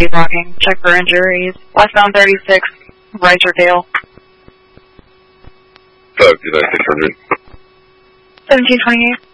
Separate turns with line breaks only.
Walking. Check for injuries. Westbound 36, Riser Dale.
529 600.
1728.